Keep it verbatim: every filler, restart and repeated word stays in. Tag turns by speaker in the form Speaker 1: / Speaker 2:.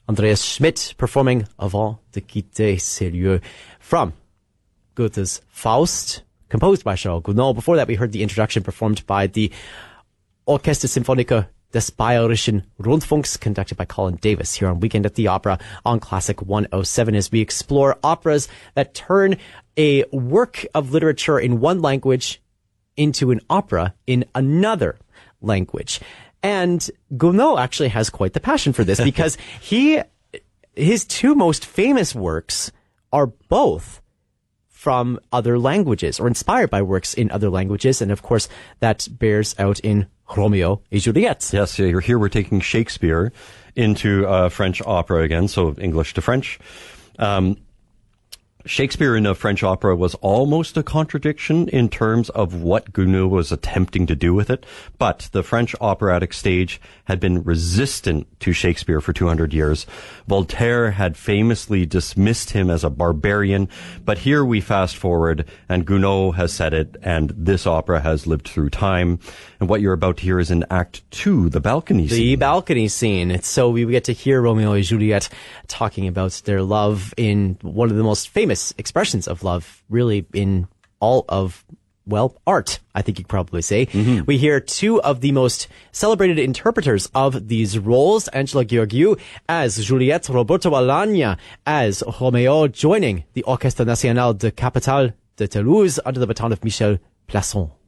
Speaker 1: Andreas Schmidt performing Avant de quitter ces lieux from Goethe's Faust, composed by Charles Gounod. Before that, we heard the introduction performed by the Orchester Symphoniker des Bayerischen Rundfunks, conducted by Colin Davis, here on Weekend at the Opera on Classic one oh seven, as we explore operas that turn a work of literature in one language into an opera in another language. And Gounod actually has quite the passion for this, because he, his two most famous works are both from other languages, or inspired by works in other languages. And of course, that bears out in Romeo et Juliet.
Speaker 2: Yes, here we're taking Shakespeare into uh, French opera again, so English to French. Um, Shakespeare in a French opera was almost a contradiction in terms of what Gounod was attempting to do with it, but the French operatic stage had been resistant to Shakespeare for two hundred years. Voltaire had famously dismissed him as a barbarian, but here we fast forward, and Gounod has said it, and this opera has lived through time. And what you're about to hear is in Act Two, the balcony scene.
Speaker 1: The balcony scene. So we get to hear Romeo and Juliet talking about their love in one of the most famous expressions of love, really, in all of, well, art, I think you could probably say. Mm-hmm. We hear two of the most celebrated interpreters of these roles, Angela Gheorghiu as Juliet, Roberto Alagna as Romeo, joining the Orchestre National de Capitale de Toulouse under the baton of Michel Plasson.